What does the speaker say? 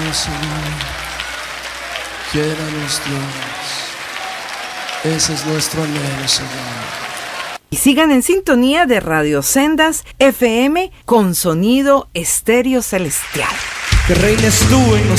Señor. Llénanos, Dios. Ese es nuestro anhelo, Señor. Y sigan en sintonía de Radio Sendas FM con sonido estéreo celestial. Que reines tú en nosotros.